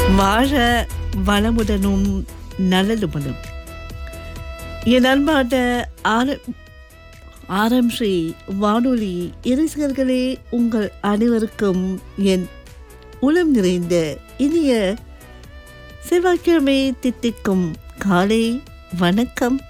வாழ வளமுடனும் நலனுடனும் என் அன்பான ஆரம் ஸ்ரீ வானொலி இரசிகர்களே, உங்கள் அனைவருக்கும் என் உளம் நிறைந்த இனிய செவ்வாய்க்கிழமை தித்திக்கும் காலை வணக்கம்.